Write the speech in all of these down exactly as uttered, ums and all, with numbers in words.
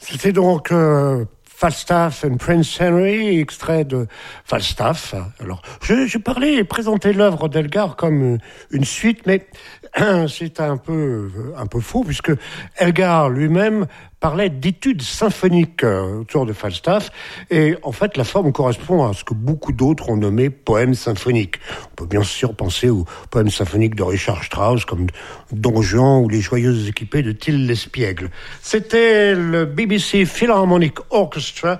C'était donc euh, Falstaff and Prince Henry, extrait de Falstaff. Alors, je- j'ai parlé et présenté l'œuvre d'Elgar comme une suite, mais c'est un peu, un peu faux, puisque Elgar lui-même parlait d'études symphoniques euh, autour de Falstaff, et en fait la forme correspond à ce que beaucoup d'autres ont nommé poème symphonique. On peut bien sûr penser aux poèmes symphoniques de Richard Strauss, comme Don Juan ou Les Joyeuses équipées de Till L'Espiègle. C'était le B B C Philharmonic Orchestra,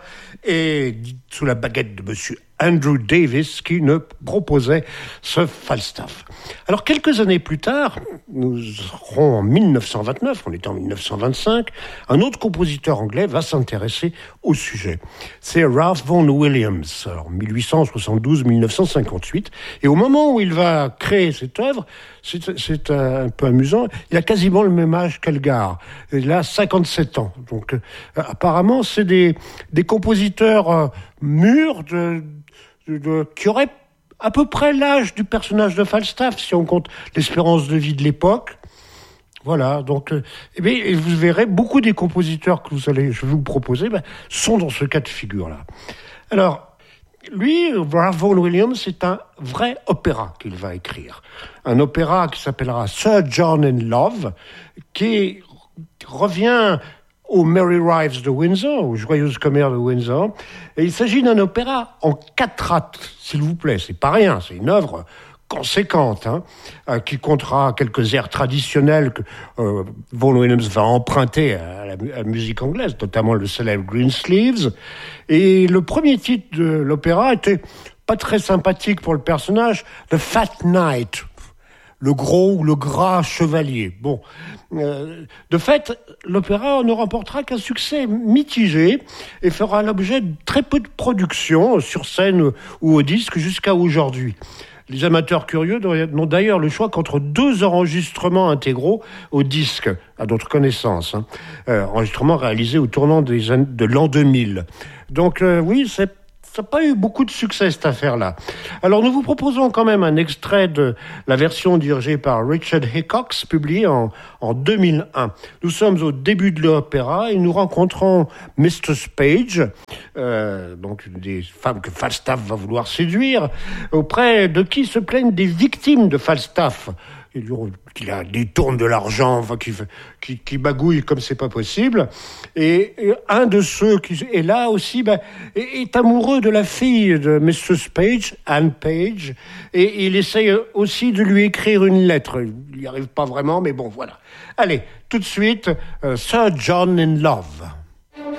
et sous la baguette de monsieur Andrew Davis, qui ne proposait ce Falstaff. Alors, quelques années plus tard, nous serons en mille neuf cent vingt-neuf, on est en mille neuf cent vingt-cinq, un autre compositeur anglais va s'intéresser au sujet. C'est Ralph Vaughan Williams, alors mille huit cent soixante-douze à mille neuf cent cinquante-huit, et au moment où il va créer cette œuvre, c'est, c'est un peu amusant, il a quasiment le même âge qu'Elgar. Il a cinquante-sept ans. Donc, euh, apparemment, c'est des, des compositeurs euh, mûrs de, de, de, qui auraient à peu près l'âge du personnage de Falstaff, si on compte l'espérance de vie de l'époque. Voilà, donc, euh, eh bien, vous verrez, beaucoup des compositeurs que vous allez, je vais vous proposer, ben, sont dans ce cas de figure-là. Alors, lui, Ralph Vaughan Williams, c'est un vrai opéra qu'il va écrire. Un opéra qui s'appellera Sir John in Love, qui revient aux Merry Wives de Windsor, aux Joyeuses Commères de Windsor. Et il s'agit d'un opéra en quatre actes, s'il vous plaît. C'est pas rien, c'est une œuvre conséquente, hein, euh, qui comptera quelques airs traditionnels que euh, Vaughan Williams va emprunter à la, à la musique anglaise, notamment le célèbre Greensleeves. Et le premier titre de l'opéra était pas très sympathique pour le personnage, The Fat Knight, le gros ou le gras chevalier. Bon, euh, de fait, l'opéra ne remportera qu'un succès mitigé et fera l'objet de très peu de productions sur scène ou au disque jusqu'à aujourd'hui. Les amateurs curieux n'ont d'ailleurs le choix qu'entre deux enregistrements intégraux au disque, à notre connaissance, hein. Euh, enregistrements réalisés au tournant des années, de l'an deux mille. Donc euh, oui, c'est ça n'a pas eu beaucoup de succès, cette affaire-là. Alors, nous vous proposons quand même un extrait de la version dirigée par Richard Hickox, publiée en, en deux mille un. Nous sommes au début de l'opéra et nous rencontrons Mistress Page, euh, donc une des femmes que Falstaff va vouloir séduire, auprès de qui se plaignent des victimes de Falstaff. Qu'il a détourne de l'argent, enfin, qui, qui, qui bagouille comme c'est pas possible. Et, et un de ceux qui est là aussi, ben, est, est amoureux de la fille de Mistress Page, Anne Page, et il essaye aussi de lui écrire une lettre. Il n'y arrive pas vraiment, mais bon, voilà. Allez, tout de suite, euh, Sir John in Love.